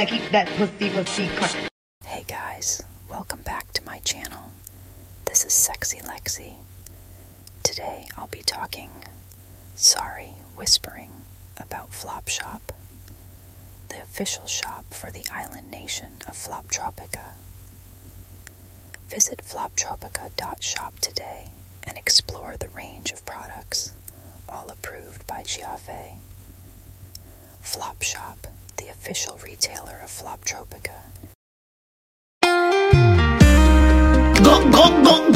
keep that pussy cut. Hey guys, welcome back to my channel. This is Sexy Lexi. Today I'll be whispering about Flopshop, the official shop for the island nation of Floptropica. Visit floptropica.shop today and explore the range of products, all approved by Giave. Flopshop, the official retailer of Floptropica.